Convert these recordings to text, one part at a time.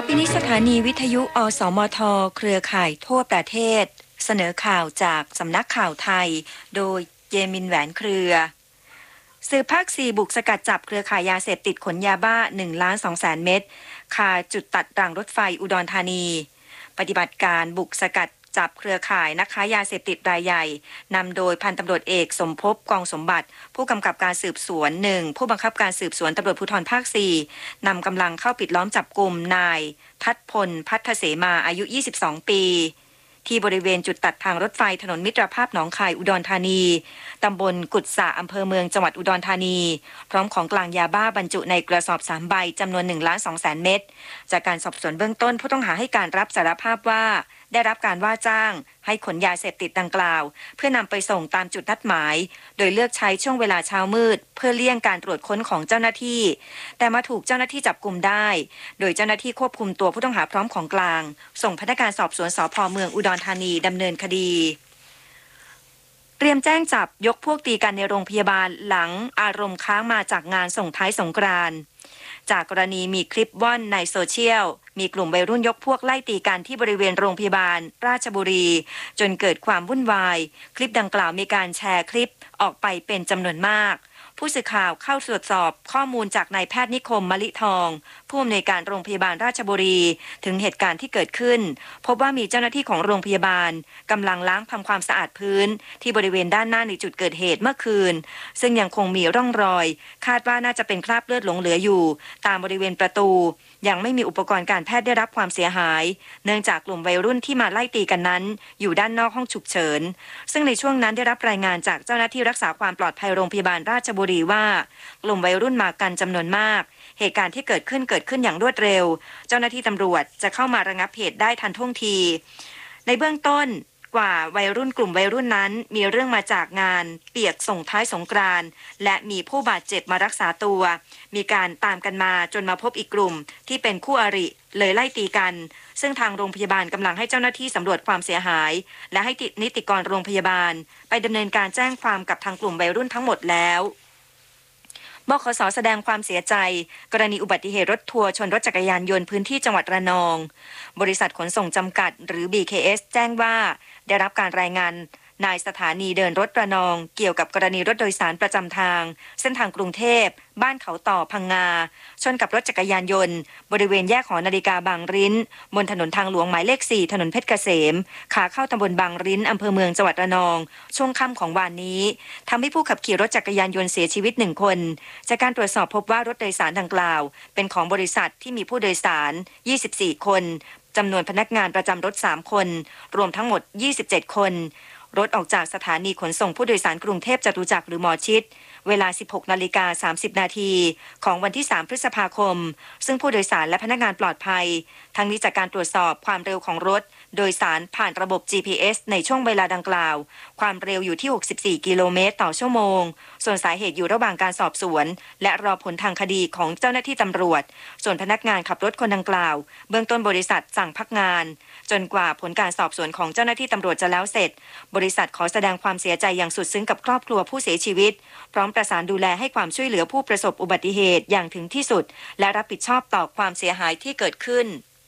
ทีนี้สถานีวิทยุอสมทเครือข่ายทั่วประเทศเสนอข่าวจากสำนักข่าวไทยโดยเยมินแหวนเครือสืบภาค 4 บุกสกัดจับเครือข่ายยาเสพติดขนยาบ้า 1,200,000 เม็ดคาจุดตัดรางรถไฟอุดรธานีปฏิบัติการบุกสกัดจับเครือข่ายนักค้ายาเสพติดรายใหญ่นำโดยพันตำรวจเอกสมภพกองสมบัติผู้กำกับการสืบสวน1ผู้บังคับการสืบสวนตำรวจภูธรภาค 4นำกำลังเข้าปิดล้อมจับกุมนายทัดพลพัทธเสมาอายุ22ปีที่บริเวณจุดตัดทางรถไฟถนนมิตรภาพหนองคายอุดรธานีตำบลกุดสะอำเภอเมืองจังหวัดอุดรธานีพร้อมของกลางยาบ้าบรรจุในกระสอบ3ใบจำนวน 1,200,000 เม็ดจากการสอบสวนเบื้องต้นผู้ต้องหาให้การรับสารภาพว่าได้รับการว่าจ้างให้ขนยาเสพติดดังกล่าวเพื่อนำไปส่งตามจุดนัดหมายโดยเลือกใช้ช่วงเวลาเช้ามืดเพื่อเลี่ยงการตรวจค้นของเจ้าหน้าที่แต่มาถูกเจ้าหน้าที่จับกุมได้โดยเจ้าหน้าที่ควบคุมตัวผู้ต้องหาพร้อมของกลางส่งพนักงานสอบสวนสภ.เมืองอุดรธานีดำเนินคดีเตรียมแจ้งจับยกพวกตีกันในโรงพยาบาลหลังอารมณ์ค้างมาจากงานส่งท้ายสงกรานต์จากกรณีมีคลิปว่อนในโซเชียลมีกลุ่มวัยรุ่นยกพวกไล่ตีกันที่บริเวณโรงพยาบาลราชบุรีจนเกิดความวุ่นวายคลิปดังกล่าวมีการแชร์คลิปออกไปเป็นจำนวนมากผู้สื่อข่าวเข้าตรวจสอบข้อมูลจากนายแพทย์นิคมมะลิทองผู้อำนวยการโรงพยาบาลราชบุรีถึงเหตุการณ์ที่เกิดขึ้นพบว่ามีเจ้าหน้าที่ของโรงพยาบาลกำลังล้างทำความสะอาดพื้นที่บริเวณด้านหน้าในจุดเกิดเหตุเมื่อคืนซึ่งยังคงมีร่องรอยคาดว่าน่าจะเป็นคราบเลือดหลงเหลืออยู่ตามบริเวณประตูยังไม่มีอุปกรณ์การแพทย์ได้รับความเสียหายเนื่องจากกลุ่มวัยรุ่นที่มาไล่ตีกันนั้นอยู่ด้านนอกห้องฉุกเฉินซึ่งในช่วงนั้นได้รับรายงานจากเจ้าหน้าที่รักษาความปลอดภัยโรงพยาบาลราชบุรีว่ากลุ่มวัยรุ่นมากันจำนวนมากเหตุการณ์ที่เกิดขึ้นอย่างรวดเร็วเจ้าหน้าที่ตำรวจจะเข้ามาระงับเหตุได้ทันท่วงทีในเบื้องต้นกว่ากลุ่มวัยรุ่นนั้นมีเรื่องมาจากงานเปียกส่งท้ายสงกรานต์และมีผู้บาดเจ็บมารักษาตัวมีการตามกันมาจนมาพบอีกกลุ่มที่เป็นคู่อริเลยไล่ตีกันซึ่งทางโรงพยาบาลกำลังให้เจ้าหน้าที่สำรวจความเสียหายและให้นิติกรโรงพยาบาลไปดำเนินการแจ้งความกับทางกลุ่มวัยรุ่นทั้งหมดแล้วบขส.แสดงความเสียใจกรณีอุบัติเหตุรถทัวร์ชนรถจักรยานยนต์พื้นที่จังหวัดระนองบริษัทขนส่งจำกัดหรือ BKS แจ้งว่าได้รับการรายงานนายสถานีเดินรถระนองเกี่ยวกับกรณีรถโดยสารประจำทางเส้นทางกรุงเทพบ้านเขาต่อพังงาชนกับรถจักรยานยนต์บริเวณแยกหอนาฬิกาบางริ้นบนถนนทางหลวงหมายเลข4ถนนเพชรเกษมขาเข้าตำบลบางริ้นอำเภอเมืองจังหวัดระนองช่วงค่ำของวันนี้ทำให้ผู้ขับขี่รถจักรยานยนต์เสียชีวิต1คนจากการตรวจสอบพบว่ารถโดยสารดังกล่าวเป็นของบริษัทที่มีผู้โดยสาร24คนจำนวนพนักงานประจำรถ3คนรวมทั้งหมด27คนรถออกจากสถานีขนส่งผู้โดยสารกรุงเทพจตุจักรหรือหมอชิตเวลา 16:30 นาทีของวันที่3พฤษภาคมซึ่งผู้โดยสารและพนักงานปลอดภัยทั้งนี้จากการตรวจสอบความเร็วของรถโดยสารผ่านระบบ GPS ในช่วงเวลาดังกล่าวความเร็วอยู่ที่64กิโลเมตรต่อชั่วโมงส่วนสาเหตุอยู่ระหว่างการสอบสวนและรอผลทางคดีของเจ้าหน้าที่ตำรวจส่วนพนักงานขับรถคนดังกล่าวเบื้องต้นบริษัทสั่งพักงานจนกว่าผลการสอบสวนของเจ้าหน้าที่ตำรวจจะแล้วเสร็จบริษัทขอแสดงความเสียใจอย่างสุดซึ้งกับครอบครัวผู้เสียชีวิตพร้อมประสานดูแลให้ความช่วยเหลือผู้ประสบอุบัติเหตุอย่างถึงที่สุดและรับผิดชอบต่อความเสียหายที่เกิดขึ้น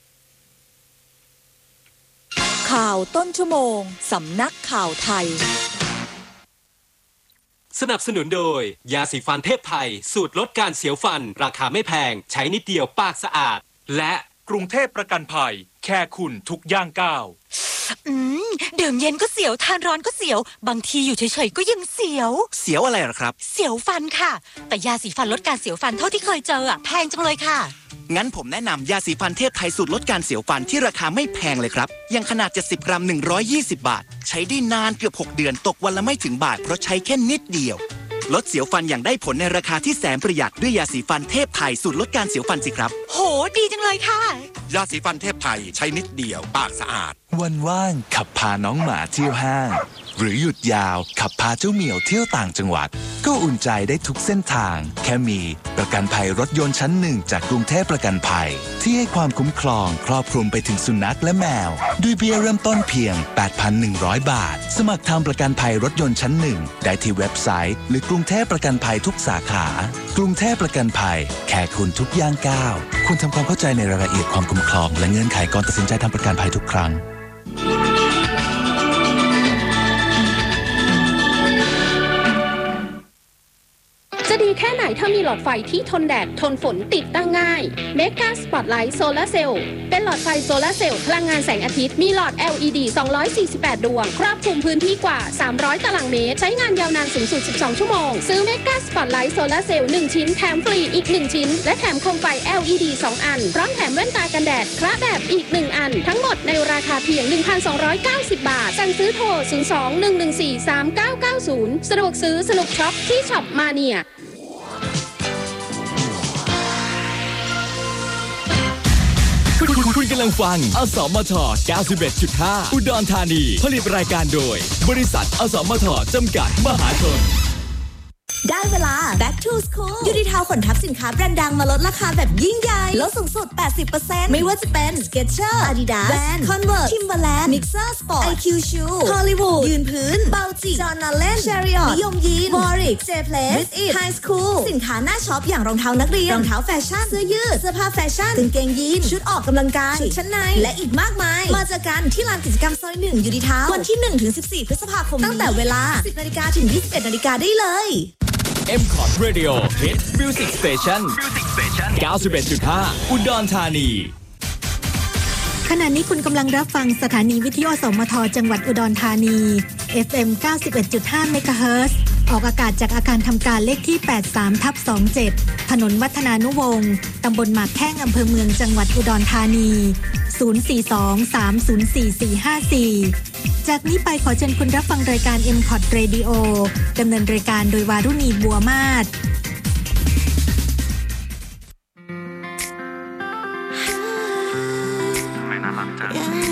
ข่าวต้นชั่วโมงสำนักข่าวไทยสนับสนุนโดยยาสีฟันเทพไทยสูตรลดการเสียวฟันราคาไม่แพงใช้นิดเดียวปากสะอาดและกรุงเทพประกันภัยแค่คุณทุกย่างก้าวดื่มเย็นก็เสียวทานร้อนก็เสียวบางทีอยู่เฉยๆก็ยังเสียวอะไรหรอครับเสียวฟันค่ะแต่ยาสีฟันลดการเสียวฟันเท่าที่เคยเจอแพงจังเลยค่ะงั้นผมแนะนำยาสีฟันเทพไทยสูตรลดการเสียวฟันที่ราคาไม่แพงเลยครับยังขนาด70 กรัม120 บาทใช้ได้นานเกือบ6 เดือนตกวันละไม่ถึงบาทเพราะใช้แค่นิดเดียวลดเสียวฟันอย่างได้ผลในราคาที่แสนประหยัดด้วยยาสีฟันเทพไทยสูตรลดการเสียวฟันสิครับโหดีจังเลยค่ะยาสีฟันเทพไทยใช้นิดเดียวปากสะอาดวันว่างขับพาน้องหมาเที่ยวห้างหรือหยุดยาวขับพาเจ้าเหมียวเที่ยวต่างจังหวัดก็อุ่นใจได้ทุกเส้นทางแค่มีประกันภัยรถยนต์ชั้นหนึ่งจากกรุงเทพประกันภัยที่ให้ความคุ้มครองครอบคลุมไปถึงสุนัขและแมวด้วยเบี้ยเริ่มต้นเพียง 8,100 บาทสมัครทำประกันภัยรถยนต์ชั้นหนึ่งได้ที่เว็บไซต์หรือกรุงเทพประกันภัยทุกสาขากรุงเทพประกันภัยแค่คุณทุกย่างก้าวคุณทำความเข้าใจในรายละเอียดความคุ้มครองและเงื่อนไขก่อนตัดสินใจทำประกันภัยทุกครั้งจะดีแค่ไหนถ้ามีหลอดไฟที่ทนแดดทนฝนติดตั้งง่าย Mega Spotlight Solar Cell เป็นหลอดไฟโซลาร์เซลล์พลังงานแสงอาทิตย์มีหลอด LED 248 ดวงครอบคลุมพื้นที่กว่า 300 ตารางเมตรใช้งานยาวนานสูงสุด 12 ชั่วโมงซื้อ Mega Spotlight Solar Cell 1 ชิ้นแถมฟรีอีก 1 ชิ้นและแถมโคมไฟ LED 2 อันพร้อมแถมแว่นตากันแดดคละแบบอีก 1 อันทั้งหมดในราคาเพียง 1,290 บาทสั่งซื้อโทร 02-114-3990 สะดวกซื้อสนุกช็อปที่ช็อปมาเนียคุณกำลังฟังอสมท 91.5 อุดรธานีผลิตรายการโดยบริษัทอสมทจำกัดมหาชนได้เวลา Back to School ยูนิทาวขนทับสินค้าแบรนด์ดังมาลดราคาแบบยิ่งใหญ่ลดสูงสุด 80% ไม่ว่าจะเป็น Skechers Adidas Vans Converse Timberland Mixer Sport IQ Shoe Hollywood ยืนพื้น Bauji John Allen Chariot นิยมยีน Warwick J-Place With It High School สินค้าหน้าช็อปอย่างรองเท้านักเรียนรองเท้าแฟชั่นเสื้อยืดเสื้อผ้าแฟชั่นกางเกงยีนชุดออกกำลังกายชุดชั้นในและอีกมากมายมาเจอกันที่ลานกิจกรรมซอย1ยูนิทาววันที่ 1-14 พฤษภาคมตั้งแต่เวลา 10 นาฬิกาถึง 21 นาฬิกาได้เลย M-Cot Radio Hit Music Station 91.5 อุดรธานีขณะนี้คุณกำลังรับฟังสถานีวิทยุอสมทจังหวัดอุดรธานี FM 91.5 เมกะเฮิรตซ์ออกอากาศจากอาคารทำการเลขที่ 83/27 ถนนวัฒนานุวงศ์ตำบลหมากแข้งอำเภอเมืองจังหวัดอุดรธานี 042-304-454 จากนี้ไปขอเชิญคุณรับฟังรายการ M-Cot Radio ดำเนินรายการโดยวารุณีบัวมาศ